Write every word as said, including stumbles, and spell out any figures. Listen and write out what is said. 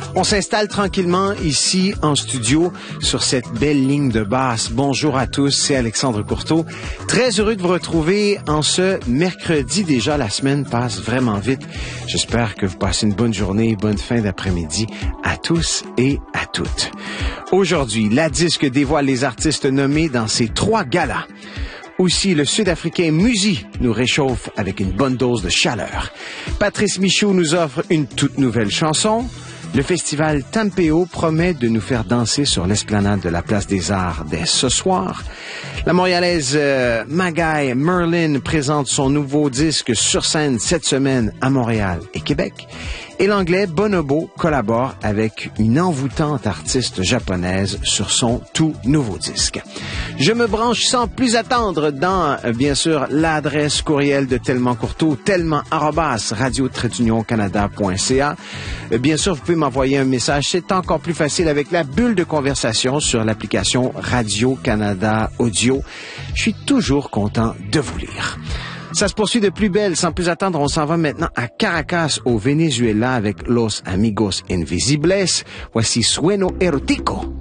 On s'installe tranquillement ici en studio sur cette belle ligne de basse. Bonjour à tous, c'est Alexandre Courteau. Très heureux de vous retrouver en ce mercredi. Déjà, la semaine passe vraiment vite. J'espère que vous passez une bonne journée, bonne fin d'après-midi à tous et à toutes. Aujourd'hui, la disque dévoile les artistes nommés dans ces trois galas. Aussi, le Sud-Africain Musi nous réchauffe avec une bonne dose de chaleur. Patrice Michaud nous offre une toute nouvelle chanson. Le festival Tampeo promet de nous faire danser sur l'esplanade de la Place des Arts dès ce soir. La Montréalaise euh, Magaï Merlin présente son nouveau disque sur scène cette semaine à Montréal et Québec. Et l'Anglais Bonobo collabore avec une envoûtante artiste japonaise sur son tout nouveau disque. Je me branche sans plus attendre dans, bien sûr, l'adresse courriel de Tellement Courteau, tellement arobase radio trait d'union canada point c a. Bien sûr, vous pouvez m'envoyer un message. C'est encore plus facile avec la bulle de conversation sur l'application Radio-Canada Audio. Je suis toujours content de vous lire. Ça se poursuit de plus belle. Sans plus attendre, on s'en va maintenant à Caracas, au Venezuela, avec Los Amigos Invisibles. Voici Sueno Erotico.